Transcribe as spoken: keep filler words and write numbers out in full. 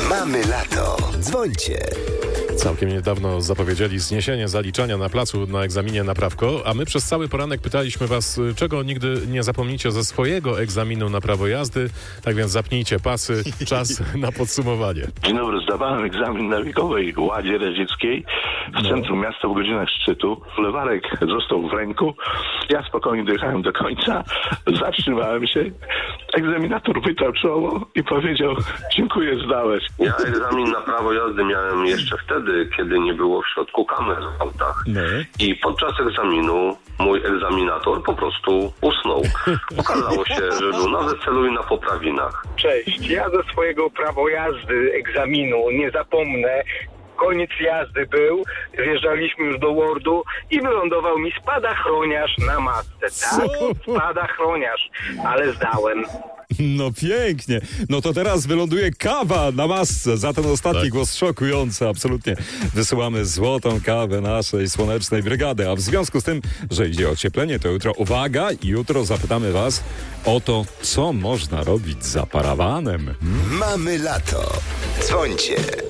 Mamy lato. Dzwońcie. Całkiem niedawno zapowiedzieli zniesienie zaliczania na placu na egzaminie na prawko, a my przez cały poranek pytaliśmy was, czego nigdy nie zapomnicie ze swojego egzaminu na prawo jazdy. Tak więc zapnijcie pasy, czas na podsumowanie. Dzień dobry, zdawałem egzamin na wiekowej Ładzie Radzieckiej w No. centrum miasta w godzinach szczytu. Lewarek został w ręku. Ja spokojnie dojechałem do końca. Zatrzymałem się. Egzaminator pytał czoło i powiedział: dziękuję, zdałeś. Ja egzamin na prawo jazdy miałem jeszcze wtedy, kiedy nie było w środku kamer w autach. No. I podczas egzaminu mój egzaminator po prostu usnął. Okazało się, że był na weselu i na poprawinach. Cześć, ja ze swojego prawo jazdy egzaminu nie zapomnę. Koniec jazdy był, wjeżdżaliśmy już do Wordu i wylądował mi spadochroniarz na masce. Tak, spadochroniarz, ale zdałem. No pięknie. No to teraz wyląduje kawa na masce za ten ostatni Tak. głos szokujący. Absolutnie wysyłamy złotą kawę naszej słonecznej brygady. A w związku z tym, że idzie ocieplenie, to jutro uwaga, jutro zapytamy was o to, co można robić za parawanem. Mamy lato. Dzwońcie.